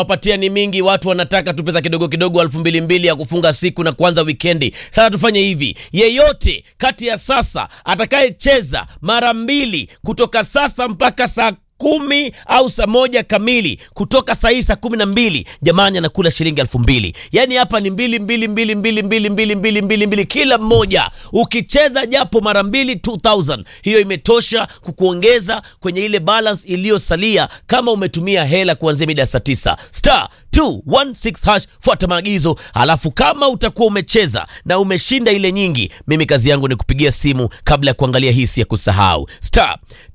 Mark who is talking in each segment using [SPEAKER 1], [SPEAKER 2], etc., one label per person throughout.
[SPEAKER 1] wapatia ni mingi, watu wanataka tu pesa kidogo kidogo 2,200 ya kufunga siku na kuanza weekendi. Sasa tufanye hivi, yeyote kati ya sasa atakayecheza mara 2 kutoka sasa mpaka saa 10 au saa 1 kamili, kutoka saa hii saa 12, jamani anakula shilingi 2,000. Yani hapa ni 2 kila mmoja. Ukicheza japo mara 2 2000, hiyo imetosha kukuongeza kwenye ile balance iliyosalia kama umetumia hela kuanzia mida saa 9. Star 216 hash, fuata maagizo. Alafu kama utakuwa umecheza na umeshinda ile nyingi, mimi kazi yangu ni kupigia simu kabla ya kuangalia hisi ya kusahau. Star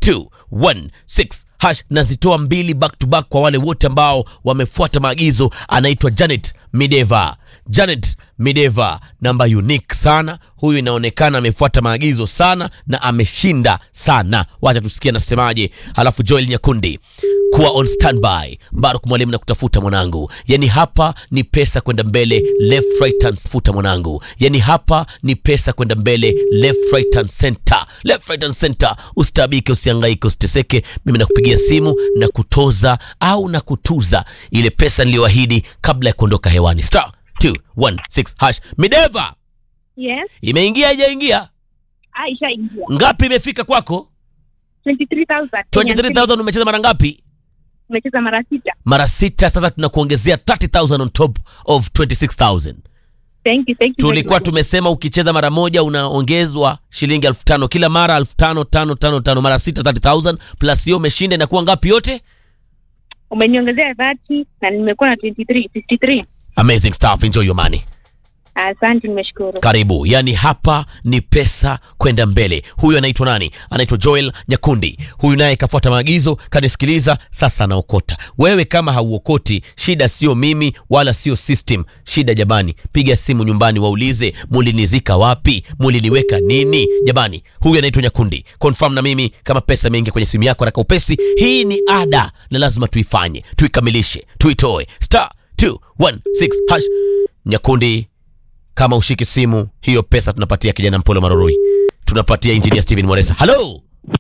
[SPEAKER 1] 216 hash, nazitoa 2 back to back kwa wale wote ambao wamefuata maagizo. Anaitwa Janet Mideva. Janet Mideva, namba unique sana. Huyu inaonekana amefuata maagizo sana na ameshinda sana. Wacha tusikie nasemaje. Halafu Joel Nyakundi, kuwa on standby. Baruk Mwalimu na kutafuta mwanangu. Yani hapa ni pesa kwenda mbele, left right and futa mwanangu. Yani hapa ni pesa kwenda mbele, left right and center. Left right and center. Ustabike, usihangaike, usiteseke. Mimi nakupigia simu na kutoza au na kutuza ile pesa niliyoahidi kabla ya kuondoka hewani. Star 216 hash. Mideva.
[SPEAKER 2] Yes.
[SPEAKER 1] Imeingia hajaingia?
[SPEAKER 2] Ishaingia.
[SPEAKER 1] Ngapi imefika kwako?
[SPEAKER 2] 23,000.
[SPEAKER 1] 23,000. Umecheza mara ngapi?
[SPEAKER 2] Umecheza mara 6.
[SPEAKER 1] Mara 6. Sasa tunakuongezea 30,000 on top of 26,000.
[SPEAKER 2] Thank you.
[SPEAKER 1] Tulikuwa tumesema ukicheza mara moja unaongezwa shilingi 5,000 kila mara. 5,000 5,000 mara 6 30,000 plus hiyo umeshinda, inakuwa ngapi yote?
[SPEAKER 2] Umeniongezea 30 na nimekuwa na 53.
[SPEAKER 1] Amazing stuff, enjoy your money.
[SPEAKER 2] Asante, nimeshukuru.
[SPEAKER 1] Karibu. Yani hapa ni pesa kwenda mbele. Huyu anaitwa nani? Anaitwa Joel Nyakundi. Huyu naye kafuata maagizo, kanisikiliza, sasa anaokota. Wewe kama hauokoti, shida sio mimi wala sio system. Shida jamani, piga simu nyumbani waulize mulinizika wapi, muliniweka nini jamani. Huyu anaitwa Nyakundi. Confirm na mimi kama pesa mengi kwenye simu yako haraka upesi. Hii ni ada na lazima tuifanye, tuikamilishe, tuitoe. Star 216 hash. Nyakundi, kama ushiki simu, hiyo pesa tunapatia kijana Mpolo Maroroi. Tunapatia engineer Steven Mwaresa. Hello.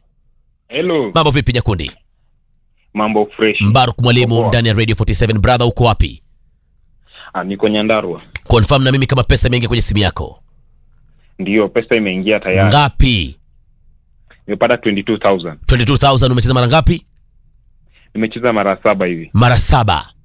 [SPEAKER 3] Hello.
[SPEAKER 1] Mambo vipi Nyakundi?
[SPEAKER 3] Mambo fresh.
[SPEAKER 1] Baruk Mwalimu ndani ya Radio 47. Brother, uko wapi?
[SPEAKER 3] Niko Nyandarua.
[SPEAKER 1] Confirm na mimi kama pesa imeingia kwenye simu yako.
[SPEAKER 3] Ndio, pesa imeingia tayari.
[SPEAKER 1] Ngapi?
[SPEAKER 3] Nimepata 22,000.
[SPEAKER 1] 22,000. Umecheza mara ngapi?
[SPEAKER 3] Nimecheza mara 7 hivi.
[SPEAKER 1] Mara 7.